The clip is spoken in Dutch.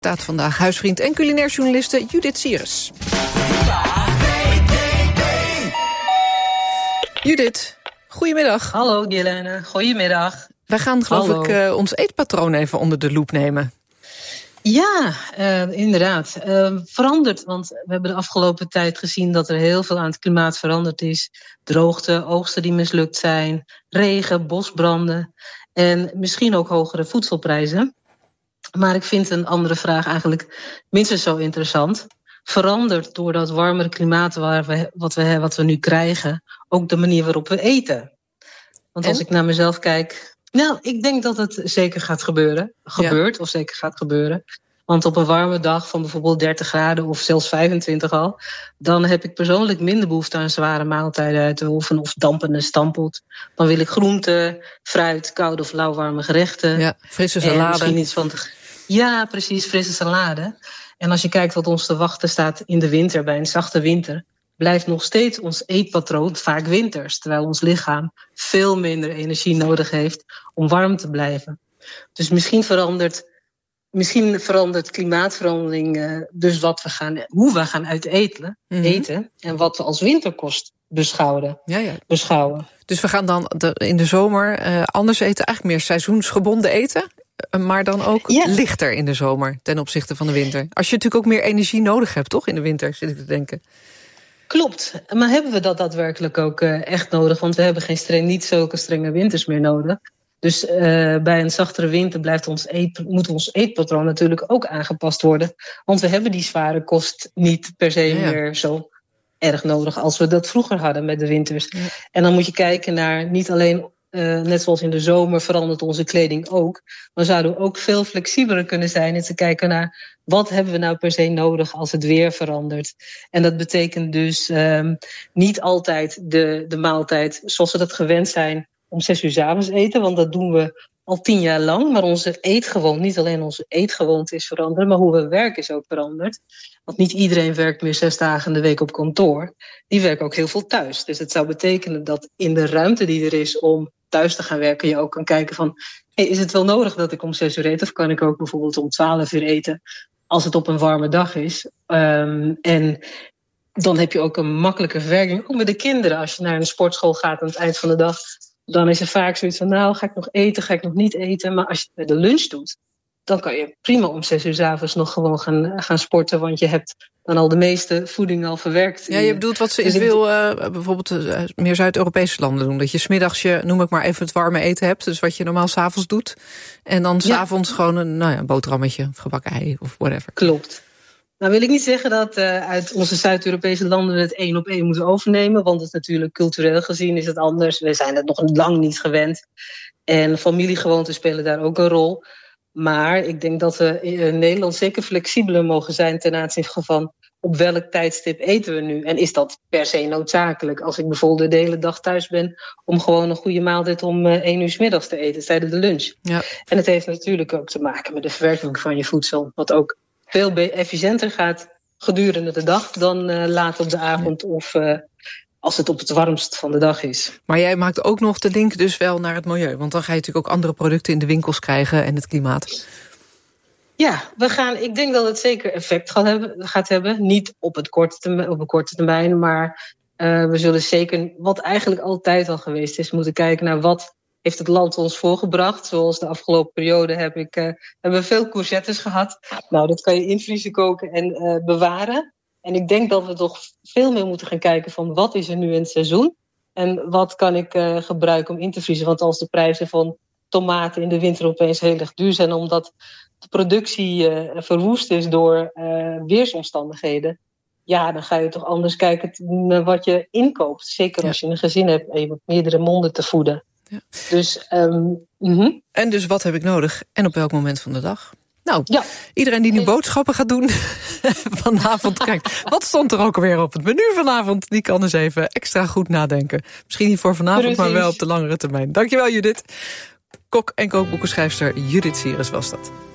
Staat vandaag huisvriend en culinair journaliste Judith Sires. Judith, goedemiddag. Hallo Jelene, goedemiddag. Wij gaan geloof ik ons eetpatroon even onder de loep nemen. Ja, inderdaad. Veranderd, want we hebben de afgelopen tijd gezien dat er heel veel aan het klimaat veranderd is. Droogte, oogsten die mislukt zijn, regen, bosbranden en misschien ook hogere voedselprijzen. Maar ik vind een andere vraag eigenlijk minstens zo interessant. Verandert door dat warmere klimaat wat we nu krijgen ook de manier waarop we eten? Want als ik naar mezelf kijk, nou, ik denk dat het zeker gaat gebeuren. Of zeker gaat gebeuren. Want op een warme dag van bijvoorbeeld 30 graden of zelfs 25 al, dan heb ik persoonlijk minder behoefte aan zware maaltijden uit de oven of dampende stamppot. Dan wil ik groenten, fruit, koude of lauwwarme gerechten. Ja, frisse salade. Misschien iets van ja, precies, frisse salade. En als je kijkt wat ons te wachten staat in de winter, bij een zachte winter, blijft nog steeds ons eetpatroon vaak winters, terwijl ons lichaam veel minder energie nodig heeft om warm te blijven. Dus misschien verandert klimaatverandering dus hoe we gaan eten en wat we als winterkost beschouwen. Dus we gaan dan in de zomer anders eten, eigenlijk meer seizoensgebonden eten, maar dan ook lichter in de zomer ten opzichte van de winter. Als je natuurlijk ook meer energie nodig hebt, toch, in de winter, zit ik te denken. Klopt, maar hebben we dat daadwerkelijk ook echt nodig? Want we hebben niet zulke strenge winters meer nodig. Dus bij een zachtere winter moet ons eetpatroon natuurlijk ook aangepast worden. Want we hebben die zware kost niet per se meer zo erg nodig als we dat vroeger hadden met de winters. Ja. En dan moet je kijken naar niet alleen, net zoals in de zomer verandert onze kleding ook, maar zouden we ook veel flexibeler kunnen zijn en te kijken naar wat hebben we nou per se nodig als het weer verandert. En dat betekent dus niet altijd de maaltijd zoals we dat gewend zijn om 6 uur 's avonds eten, want dat doen we al 10 jaar lang. Maar onze eetgewoonte, niet alleen onze eetgewoonte is veranderd, maar hoe we werken is ook veranderd. Want niet iedereen werkt meer 6 dagen in de week op kantoor. Die werken ook heel veel thuis. Dus het zou betekenen dat in de ruimte die er is om thuis te gaan werken, je ook kan kijken van, is het wel nodig dat ik om 6 uur eet? Of kan ik ook bijvoorbeeld om 12 uur eten als het op een warme dag is? En dan heb je ook een makkelijke verwerking. Ook met de kinderen, als je naar een sportschool gaat aan het eind van de dag, dan is er vaak zoiets van, nou, ga ik nog eten, ga ik nog niet eten? Maar als je de lunch doet, dan kan je prima om 6 uur 's avonds nog gewoon gaan sporten, want je hebt dan al de meeste voeding al verwerkt. Ja, je bedoelt wat ze in veel, bijvoorbeeld meer Zuid-Europese landen doen. Dat je 's middags noem ik maar even het warme eten hebt, dus wat je normaal 's avonds doet. En dan 's avonds gewoon een boterhammetje of gebakken ei of whatever. Klopt. Nou wil ik niet zeggen dat uit onze Zuid-Europese landen we het 1 op 1 moeten overnemen, want het is natuurlijk cultureel gezien is het anders. We zijn het nog lang niet gewend. En familiegewoonten spelen daar ook een rol. Maar ik denk dat we in Nederland zeker flexibeler mogen zijn ten aanzien van op welk tijdstip eten we nu. En is dat per se noodzakelijk? Als ik bijvoorbeeld de hele dag thuis ben om gewoon een goede maaltijd om 1 uur 's middags te eten tijdens de lunch. Ja. En het heeft natuurlijk ook te maken met de verwerking van je voedsel, wat ook veel efficiënter gaat gedurende de dag dan laat op de avond of als het op het warmst van de dag is. Maar jij maakt ook nog de link dus wel naar het milieu, want dan ga je natuurlijk ook andere producten in de winkels krijgen en het klimaat. Ja, ik denk dat het zeker effect gaat hebben. Niet op een korte termijn, maar we zullen zeker, wat eigenlijk altijd al geweest is, moeten kijken naar wat heeft het land ons voorgebracht. Zoals de afgelopen periode hebben we veel courgettes gehad. Nou, dat kan je invriezen, koken en bewaren. En ik denk dat we toch veel meer moeten gaan kijken van wat is er nu in het seizoen en wat kan ik gebruiken om in te vriezen. Want als de prijzen van tomaten in de winter opeens heel erg duur zijn omdat de productie verwoest is door weersomstandigheden, ja, dan ga je toch anders kijken naar wat je inkoopt. Zeker als je een gezin hebt en je hebt meerdere monden te voeden. Ja. Dus, En dus wat heb ik nodig en op welk moment van de dag? Nou, iedereen die nu boodschappen gaat doen vanavond, kijk, wat stond er ook alweer op het menu vanavond? Die kan eens even extra goed nadenken. Misschien niet voor vanavond, maar wel op de langere termijn. Dankjewel, Judith. Kok en kookboekenschrijfster Judith Sires was dat.